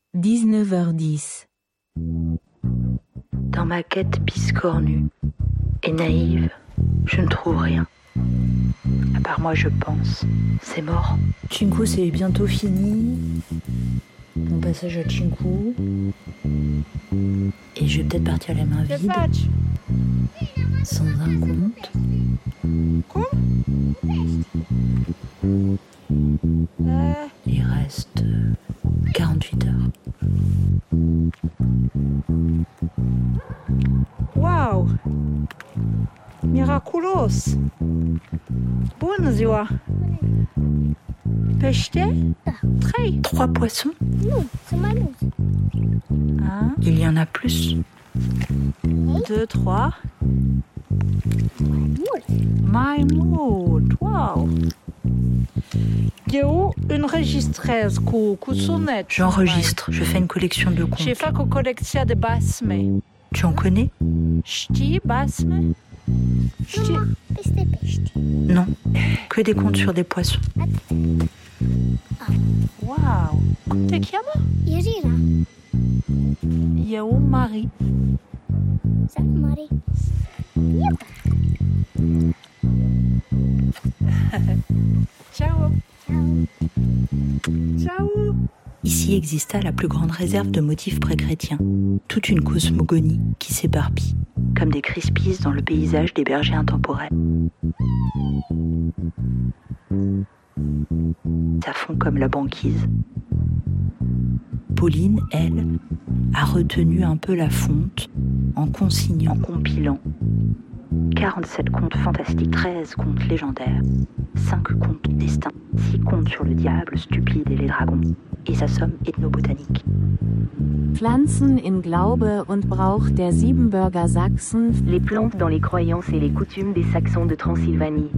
19h10. Dans ma quête biscornue et naïve, je ne trouve rien. À part moi, je pense. C'est mort. Chinku, c'est bientôt fini. Mon passage à Chinku. Et je vais peut-être partir les mains vides. Sans un compte. Il reste 48 heures. Wow! Miraculos! Bună ziua! Pește? Da. 3 poissons? Nu, sunt mai mulți. Hein? Il y en a plus. 2, 3. Mai mult. Mai mult! Wow! Eu înregistrez cu sunet. J'enregistre, je fais une collection de Și contes. fac o colecție de basme. Tu en connais? Știi basme? Știi? Numai peste pești. Non, que des contes sur des poissons. Wow! Cum te cheamă? Irina. Eu, Marie. Salut, Mari. Ciao! Ciao. Ciao! Ici exista la plus grande réserve de motifs pré-chrétiens. Toute une cosmogonie qui s'éparpille, comme des crispices dans le paysage des bergers intemporels. Ça fond comme la banquise. Pauline, elle, a retenu un peu la fonte en consignant, en compilant 47 contes fantastiques, 13 contes légendaires, 5 contes destins, 6 contes sur le diable stupide et les dragons, et sa somme ethnobotanique. Pflanzen in Glaube und Brauch der Siebenbürger Sachsen. Les plantes dans les croyances et les coutumes des Saxons de Transylvanie.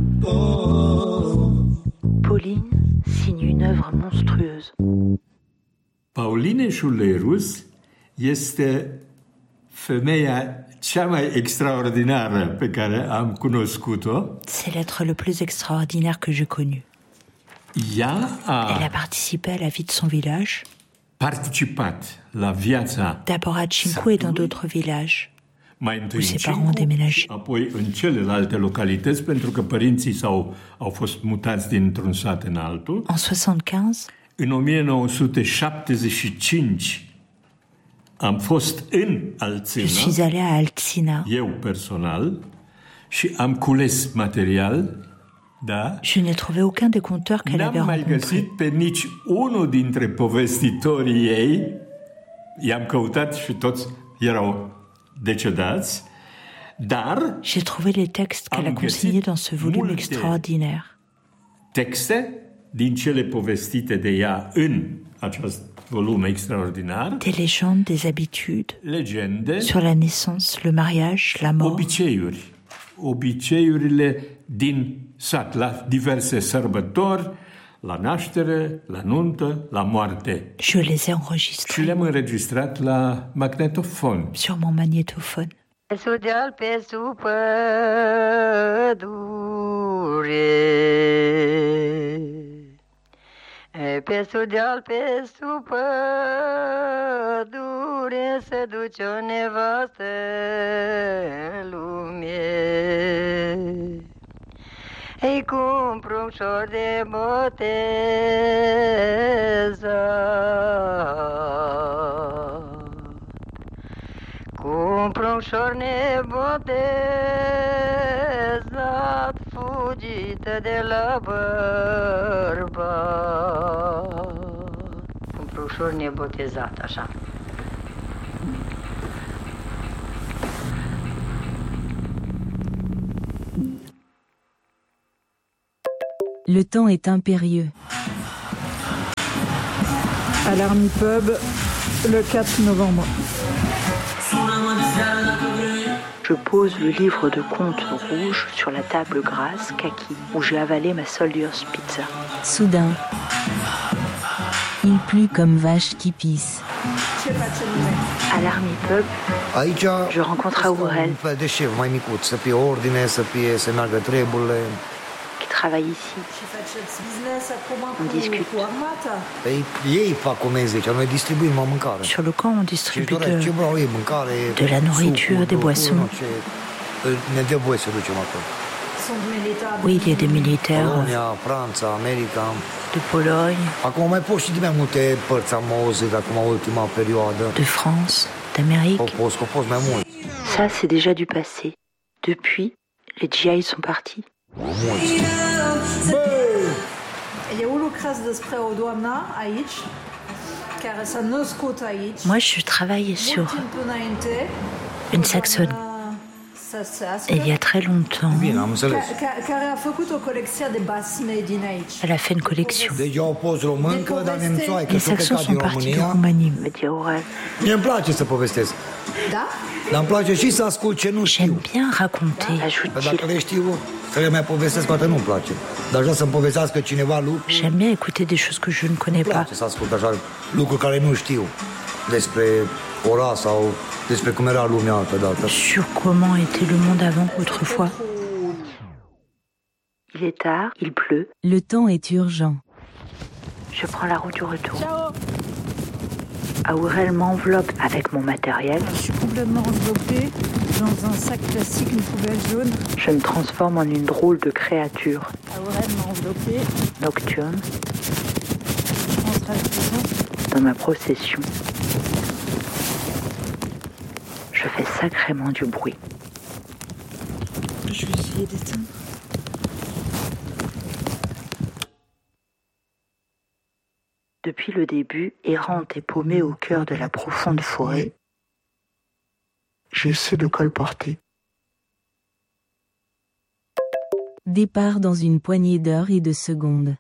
Pauline signe une œuvre monstrueuse. Pauline Schulerus este femeia cea mai extraordinară pe care am cunoscut-o. C'est l'être le plus extraordinaire que j'ai connu. Ea Elle a a participé à la vie de son village, participat la viața d'abord à Chinku et dans d'autres villages. mai întâi où în ses parents ont Cincu, déménagé. apoi în celelalte localități, pentru că părinții au fost mutați dintr-un sat în altul. En 75, În 1975 am fost în je suis Alțina, allée à Altsina. eu personal, și am cules material, da? Je n'ai trouvé aucun des conteurs qu'elle avait N-am mai rencontrés. găsit pe nici unul dintre povestitorii ei. I-am căutat și toți erau decedați, dar J'ai trouvé les textes qu'elle a Am consignés găsit dans ce volume multe extraordinaire. texte din cele povestite de ea în acest volum extraordinar, Des légendes, des habitudes, legende, sur la naissance, le mariage, la mort. obiceiurile din sat, la diverse sărbători, la naștere, la nuntă, la moarte. Je les ai Și enregistrés le-am înregistrat la magnetofon. sur mon magnétophone. Sudeal pe sub pădure, pe sudeal pe sub pădure se duce o nevastă în lume. Ei cum pruncșor de botezat, cum pruncșor nebotezat, fugită de la bărbat. Cum pruncșor nebotezat, așa. Le temps est impérieux. À l'Army Pub, le 4 novembre. Je pose le livre de contes rouge sur la table grasse kaki où j'ai avalé ma Soldier's Pizza. Soudain, il plut comme vache qui pisse. À l'Army Pub, Aici je rencontre Aurel, un fel de șef mai micuț, să fie ordine, să meargă treburile. qui travaille ici. On discute. Sur le camp, on distribue de la nourriture, des boissons. Oui, il y a des militaires de Pologne, de France, d'Amérique. Ça, c'est déjà du passé. Depuis, les GI sont partis. Moi, je travaille sur une saxonne. Il y a très longtemps, elle a fait une collection. Les saxons sont partis de Roumanie, me dit Aurel. J'aime bien raconter, ajoute-t-il. J'aime bien écouter des choses que je ne connais pas. Sur comment était le monde avant, autrefois. Il est tard, il pleut. Le temps est urgent. Je prends la route du retour. Aurel m'enveloppe avec mon matériel. Je suis complètement enveloppée dans un sac plastique, une poubelle jaune. Je me transforme en une drôle de créature. Aurel m'a enveloppée. Nocturne. Je rentre à la maison. Dans ma procession. Je fais sacrément du bruit. Je vais essayer d'éteindre. Depuis le début, errante et paumée au cœur de la profonde forêt, j'essaie de colporter. Départ dans une poignée d'heures et de secondes.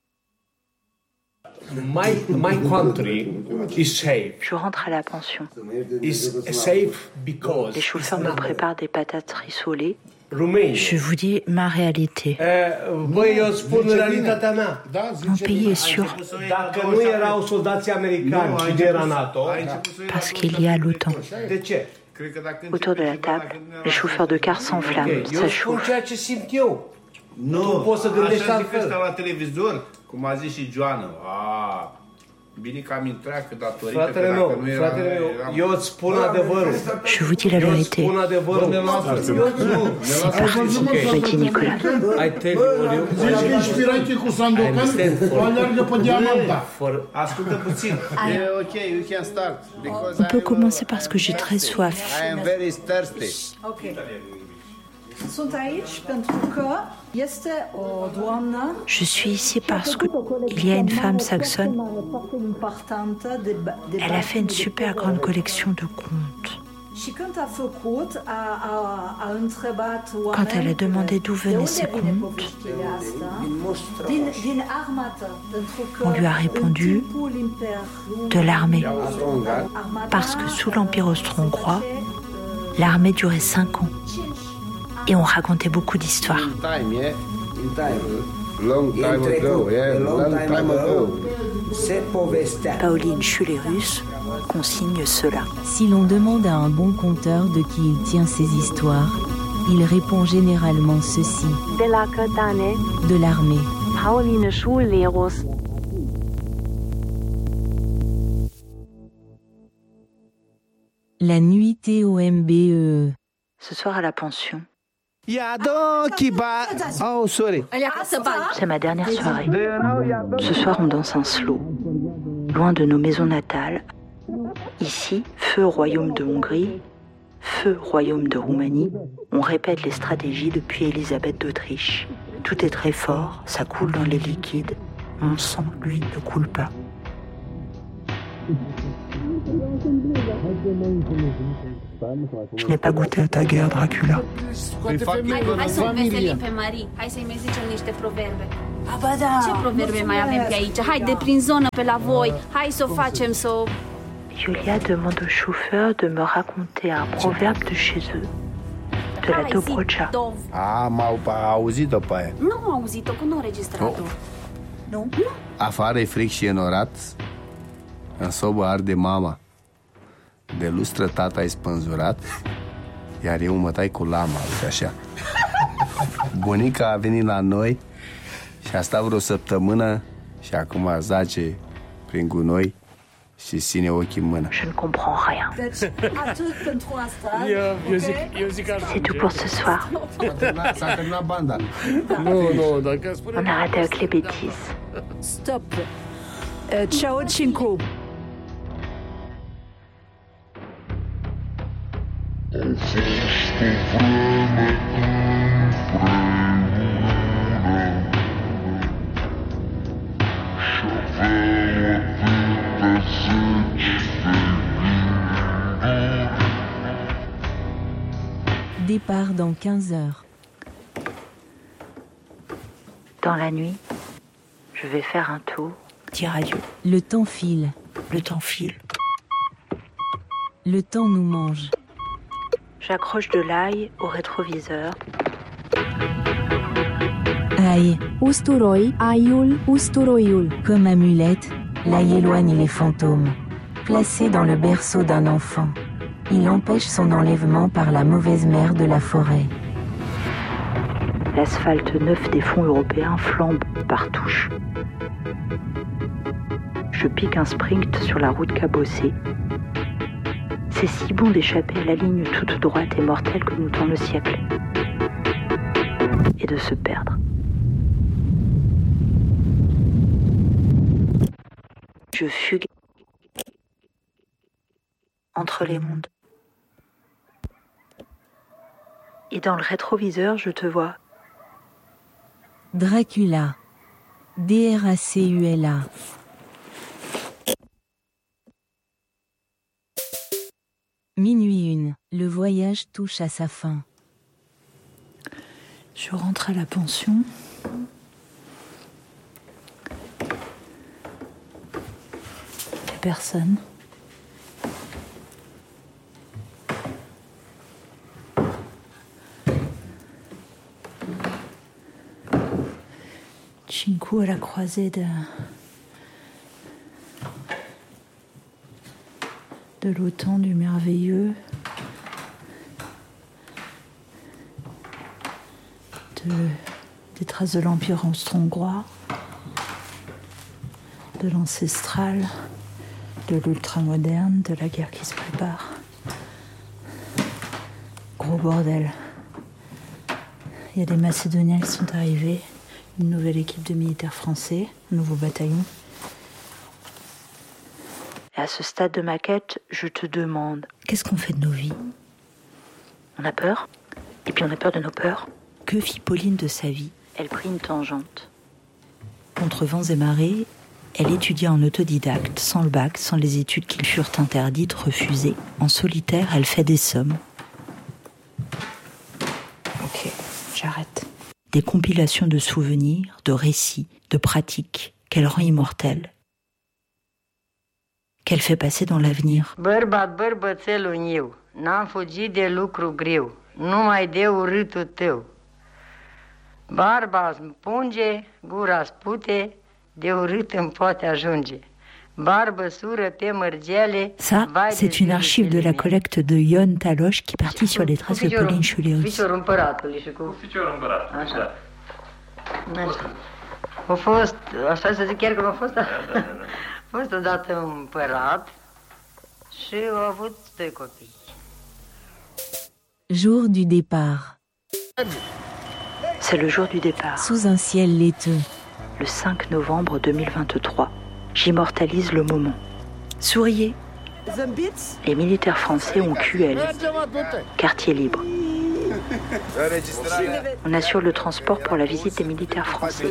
My country is safe. Je rentre à la pension. Is safe because les chauffeurs me préparent des patates rissolées. Romania. Je vous dis ma réalité. Băi, eu spun realitatea mea. Mon pays est sûr. Dacă nu erau soldații americani și nu era NATO. Parce qu'il y a l'OTAN. De ce? Autour de la table, les chauffeurs de car s'enflamment, Eu spun ceea ce simt eu. Tu poți să gândești altfel. La televizor, cum a zis și Joana. Bine că am intrat, că datorită că dacă nu era... Fratele meu, eu îți spun adevărul. Je vous dis la vérité. Eu îți spun adevărul. Me dit Nicolas. I tell you all you. Zici că inspirație cu Sandokan, o alergă pe diamanta. Ascultă puțin. E ok, you can start. On peut commencer parce que j'ai très soif. I am very thirsty. Ok. Sunt aici pentru că este o doamnă. Je suis ici parce qu'il y a une femme saxonne. Elle a fait une super grande collection de contes. Quand elle a demandé d'où venaient ces contes, on lui a répondu de l'armée. Parce que sous l'Empire austro-hongrois, l'armée durait 5 ans. Et on racontait beaucoup d'histoires. Pauline Schulerus consigne cela. Si l'on demande à un bon conteur de qui il tient ses histoires, il répond généralement ceci. De l'armée. Pauline Schulerus. La nuitée au MBE. Ce soir à la pension. Oh, sorry. C'est ma dernière soirée. Ce soir, on danse un slow. Loin de nos maisons natales. Ici, feu royaume de Hongrie, feu royaume de Roumanie. On répète les stratégies depuis Élisabeth d'Autriche. Tout est très fort, ça coule dans les liquides. Mon sang, lui, ne coule pas. Je n'ai pas goûté à ta guerre, Dracula. Hai să veselim pe Marie. Hai să-i mai zicem niște proverbe. Ce proverbe mai avem pe aici? Haide prin zonă pe la voi. Hai să o facem să o... Julia demande au chauffeur de me raconter un proverbe de chez eux. De la Dobrogea. Am auzit-o pe aia. Nu am auzit-o, că nu am înregistrat-o. Nu? Afară e fric și e norat. În sobă arde mama. De lustră tata e spânzurat. Iar eu mă tai cu lama, uite așa. Bunica a venit la noi Și a stat vreo săptămână și acum zace prin gunoi și ține ochii în mână. Je ne comprends rien. C'est tout pour ce soir. S-a terminat banda. On arrête avec les bêtises. Stop. Ciao, Cinco. Départ dans 15 heures. Dans la nuit, je vais faire un tour, dire adieu. Le temps file. Le temps file. Le temps nous mange. J'accroche de l'ail au rétroviseur. Aïe. Usturoi, aiul, usturoiul. Comme amulette, l'ail éloigne les fantômes. Placé dans le berceau d'un enfant, il empêche son enlèvement par la mauvaise mère de la forêt. L'asphalte neuf des fonds européens flambe par touches. Je pique un sprint sur la route cabossée. C'est si bon d'échapper à la ligne toute droite et mortelle que nous tend le siècle. Et de se perdre. Je fugue entre les mondes. Et dans le rétroviseur, je te vois. Dracula. Dracula. Minuit 1. Le voyage touche à sa fin. Je rentre à la pension. Il n'y a personne. Cinco à la croisée de l'automne, du merveilleux, des traces de l'Empire austro-hongrois, de l'ancestral, de l'ultramoderne, de la guerre qui se prépare. Gros bordel. Il y a des Macédoniens qui sont arrivés, une nouvelle équipe de militaires français, un nouveau bataillon. Et à ce stade de ma quête, je te demande... Qu'est-ce qu'on fait de nos vies? On a peur, et puis on a peur de nos peurs. Que fit Pauline de sa vie? Elle prit une tangente. Contre vents et marées, elle étudia en autodidacte, sans le bac, sans les études qui lui furent interdites, refusées. En solitaire, elle fait des sommes. Ok, j'arrête. Des compilations de souvenirs, de récits, de pratiques, qu'elle rend immortelles. Qu'elle fait passer dans l'avenir. Bărbat, bărbățelul eu, n-am fugit de lucru greu, numai de urâtul tău. Barba îmi punge, gura spute, de urât îmi poate ajunge. Barbă sură pe mărgele. Ça, c'est une archive de la collecte de Ion Taloche qui partit sur les traces de Pauline Schulerus. Ficiorul împăratului și cu ficiorul împăratului. Așa. A fost, așa să zic chiar că a fost, a fost odată un împărat și a avut 2 copii. Jour du départ. C'est le jour du départ. Sous un ciel laiteux. Le 5 novembre 2023. J'immortalise le moment. Souriez. Les militaires français ont QL. Quartier libre. On assure le transport pour la visite des militaires français.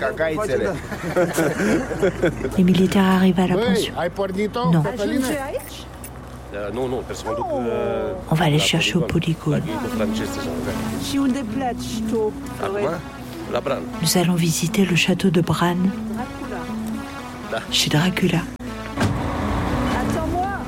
Les militaires arrivent à la pension. Non. On va les chercher au polygone. Nous allons visiter le château de Bran. Chez Dracula. Attends-moi.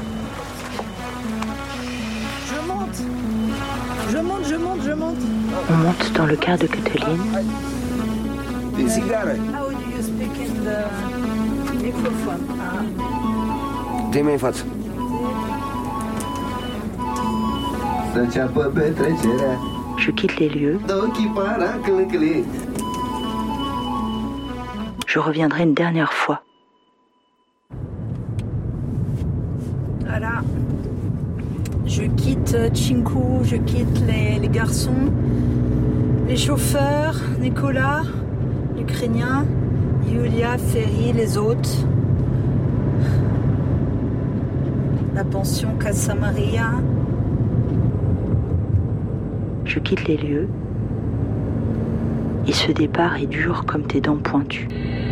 Je monte. On monte dans le car de Cătălin. How do you speak in the microphone? Dă-mi în față. Să înceapă petrecerea. Je quitte les lieux. Je reviendrai une dernière fois. Voilà. Je quitte Chinku, je quitte les garçons, les chauffeurs, Nicolas, l'Ukrainien, Yulia, Ferry, les autres. La pension Casa Maria. Je quitte les lieux et ce départ est dur comme tes dents pointues.